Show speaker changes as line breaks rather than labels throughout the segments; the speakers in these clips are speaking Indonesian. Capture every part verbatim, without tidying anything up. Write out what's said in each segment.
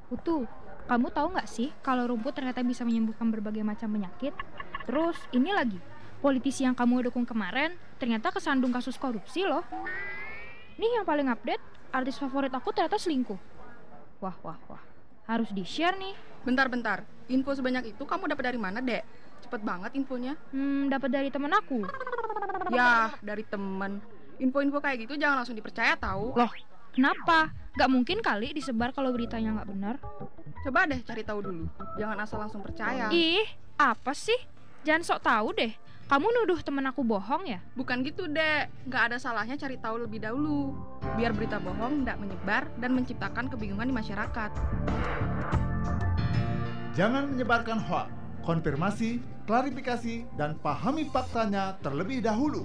Utuh, kamu tahu nggak sih kalau rumput ternyata bisa menyembuhkan berbagai macam penyakit? Terus ini lagi, politisi yang kamu dukung kemarin ternyata kesandung kasus korupsi loh. Nih yang paling update, artis favorit aku ternyata selingkuh. Wah, wah, wah. Harus di-share nih.
Bentar-bentar, info sebanyak itu kamu dapat dari mana, Dek? Cepet banget infonya.
Hmm, dapat dari temen aku.
Yah, dari temen. Info-info kayak gitu jangan langsung dipercaya tahu.
Loh, kenapa? Gak mungkin kali disebar kalau beritanya nggak benar.
Coba deh cari tahu dulu. Jangan asal langsung percaya.
Ih, apa sih? Jangan sok tahu deh. Kamu nuduh temen aku bohong ya?
Bukan gitu, Dek. Nggak ada salahnya cari tahu lebih dahulu. Biar berita bohong nggak menyebar dan menciptakan kebingungan di masyarakat.
Jangan menyebarkan hoax, konfirmasi, klarifikasi, dan pahami faktanya terlebih dahulu.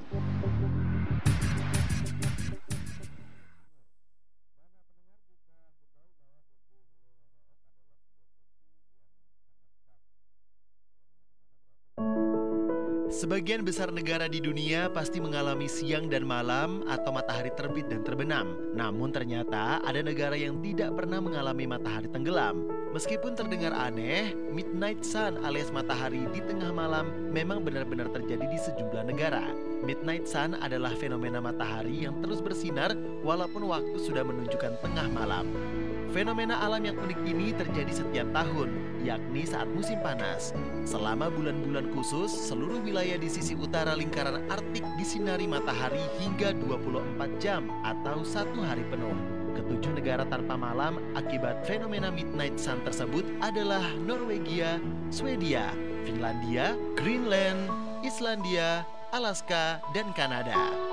Sebagian besar negara di dunia pasti mengalami siang dan malam atau matahari terbit dan terbenam. Namun ternyata ada negara yang tidak pernah mengalami matahari tenggelam. Meskipun terdengar aneh, midnight sun alias matahari di tengah malam memang benar-benar terjadi di sejumlah negara. Midnight sun adalah fenomena matahari yang terus bersinar walaupun waktu sudah menunjukkan tengah malam. Fenomena alam yang unik ini terjadi setiap tahun, yakni saat musim panas. Selama bulan-bulan khusus, seluruh wilayah di sisi utara lingkaran Arktik disinari matahari hingga dua puluh empat jam atau satu hari penuh. Ketujuh negara tanpa malam akibat fenomena midnight sun tersebut adalah Norwegia, Swedia, Finlandia, Greenland, Islandia, Alaska, dan Kanada.